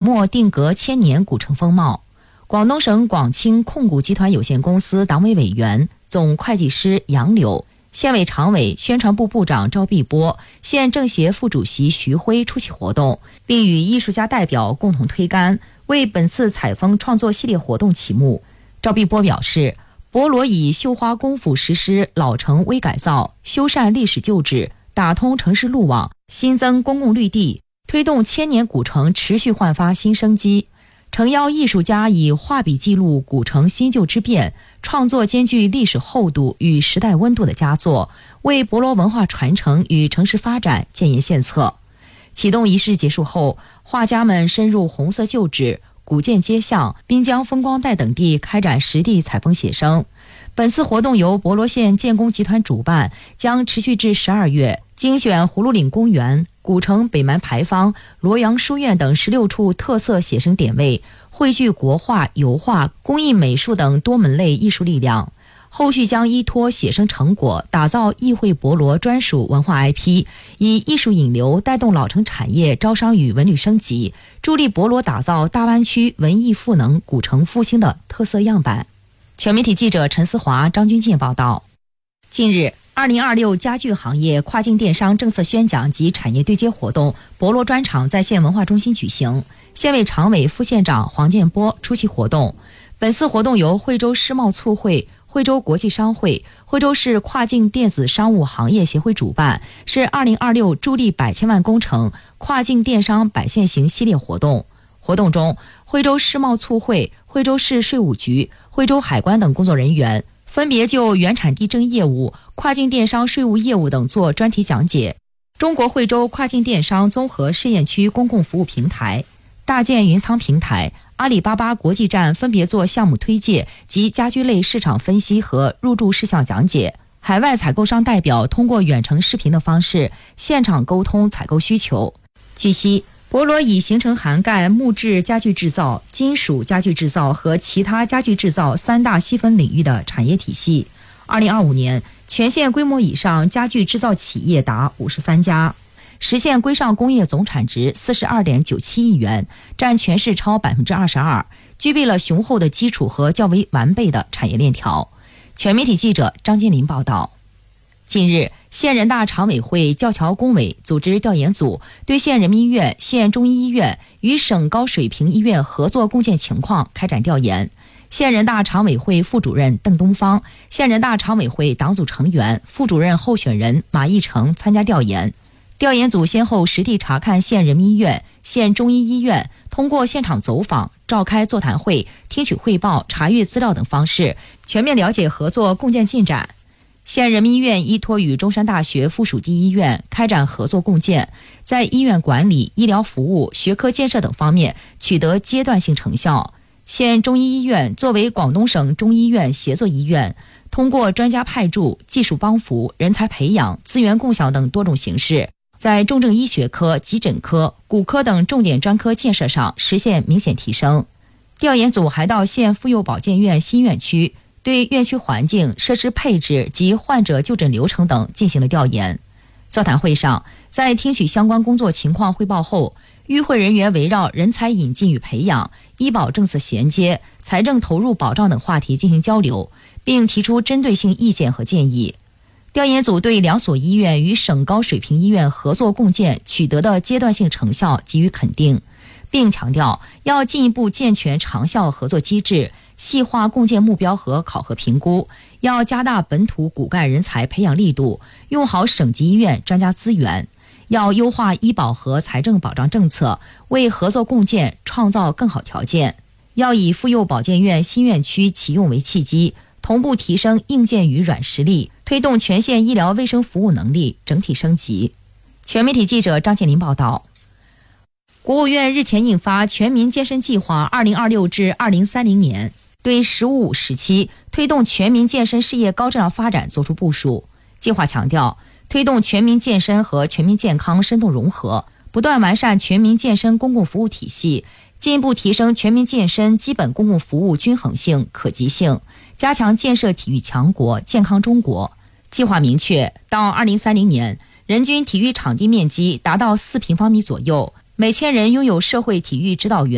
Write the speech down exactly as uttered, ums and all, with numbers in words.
墨定格千年古城风貌。广东省广清控股集团有限公司党委委员、总会计师杨柳，县委常委、宣传部部长赵碧波，县政协副主席徐辉出席活动，并与艺术家代表共同推杆，为本次采风创作系列活动启幕。赵碧波表示，博罗以绣花功夫实施老城微改造，修缮历史旧址，打通城市路网，新增公共绿地，推动千年古城持续焕发新生机。诚邀艺术家以画笔记录古城新旧之变，创作兼具历史厚度与时代温度的佳作，为博罗文化传承与城市发展建言献策。启动仪式结束后，画家们深入红色旧址、古建街巷、滨江风光带等地开展实地采风写生。本次活动由博罗县建工集团主办，将持续至十二月，精选葫芦岭公园、古城北门牌坊、罗阳书院等十六处特色写生点位，汇聚国画、油画、工艺美术等多门类艺术力量。后续将依托写生成果，打造艺绘博罗专属文化 I P， 以艺术引流带动老城产业招商与文旅升级，助力博罗打造大湾区文艺赋能、古城复兴的特色样板。全媒体记者陈思华、张军健报道。近日，二零二六家具行业跨境电商政策宣讲及产业对接活动博罗专场在县文化中心举行，县委常委、副县长黄建波出席活动。本次活动由惠州世贸促会、惠州国际商会、惠州市跨境电子商务行业协会主办，是二零二六助力百千万工程跨境电商百县行系列活动。活动中，惠州世贸促会、惠州市税务局、惠州海关等工作人员分别就原产地征业务、跨境电商税务业务等做专题讲解。中国惠州跨境电商综合试验区公共服务平台、大建云仓平台、阿里巴巴国际站分别做项目推介及家居类市场分析和入驻事项讲解。海外采购商代表通过远程视频的方式现场沟通采购需求。据悉，博罗已形成涵盖木质家具制造、金属家具制造和其他家具制造三大细分领域的产业体系。二零二五年，全县规模以上家具制造企业达五十三家，实现规上工业总产值四十二点九七亿元，占全市超百分之二十二，具备了雄厚的基础和较为完备的产业链条。全媒体记者张金林报道。近日，县人大常委会教侨工委组织调研组对县人民医院、县中医医院与省高水平医院合作共建情况开展调研。县人大常委会副主任邓东方、县人大常委会党组成员、副主任候选人马义成参加调研。调研组先后实地查看县人民医院、县中医医院，通过现场走访、召开座谈会、听取汇报、查阅资料等方式，全面了解合作共建进展。县人民医院依托与中山大学附属第一医院开展合作共建，在医院管理、医疗服务、学科建设等方面取得阶段性成效。县中医医院作为广东省中医院协作医院，通过专家派驻、技术帮扶、人才培养、资源共享等多种形式，在重症医学科、急诊科、骨科等重点专科建设上实现明显提升。调研组还到县妇幼保健院新院区，对院区环境、设施配置及患者就诊流程等进行了调研。座谈会上，在听取相关工作情况汇报后，与会人员围绕人才引进与培养、医保政策衔接、财政投入保障等话题进行交流，并提出针对性意见和建议。调研组对两所医院与省高水平医院合作共建取得的阶段性成效给予肯定，并强调要进一步健全长效合作机制，细化共建目标和考核评估，要加大本土骨干人才培养力度，用好省级医院专家资源，要优化医保和财政保障政策，为合作共建创造更好条件。要以妇幼保健院新院区启用为契机，同步提升硬件与软实力，推动全县医疗卫生服务能力整体升级。全媒体记者张建林报道。国务院日前印发《全民健身计划（二零二六至二零三零年）》，对“十五五”时期推动全民健身事业高质量发展作出部署。计划强调，推动全民健身和全民健康生动融合，不断完善全民健身公共服务体系，进一步提升全民健身基本公共服务均衡性、可及性，加强建设体育强国、健康中国。计划明确，到二零三零年，人均体育场地面积达到四平方米左右，每千人拥有社会体育指导员